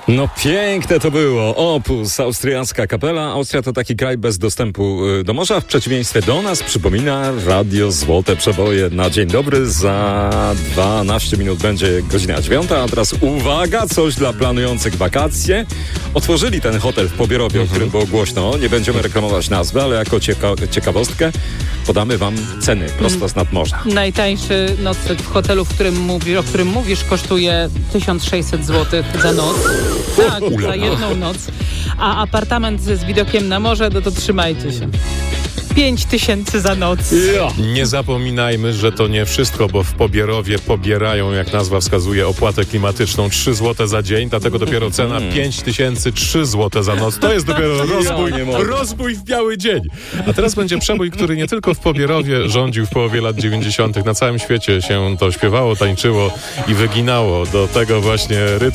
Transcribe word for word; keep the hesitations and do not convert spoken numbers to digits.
No piękne to było. Opus, austriacka kapela. Austria to taki kraj bez dostępu do morza. W przeciwieństwie do nas, przypomina Radio Złote Przeboje na dzień dobry. Za dwanaście minut będzie godzina dziewiąta. A teraz uwaga, coś dla planujących wakacje. Otworzyli ten hotel w Pobierowie, o którym było głośno. Nie będziemy reklamować nazwy, ale jako cieka- ciekawostkę podamy wam ceny prosto z nadmorza. Najtańszy nocleg w hotelu, w którym mówi, o którym mówisz, kosztuje tysiąc sześćset złotych za noc. Tak, za jedną noc. A apartament z widokiem na morze, no to trzymajcie się. pięć tysięcy za noc. Ja. Nie zapominajmy, że to nie wszystko, bo w Pobierowie pobierają, jak nazwa wskazuje, opłatę klimatyczną trzy złote za dzień, dlatego dopiero cena pięć tysięcy trzy złote za noc. To jest dopiero rozbój, rozbój w biały dzień. A teraz będzie przebój, który nie tylko w Pobierowie rządził w połowie lat dziewięćdziesiątych. Na całym świecie się to śpiewało, tańczyło i wyginało do tego właśnie rytmu.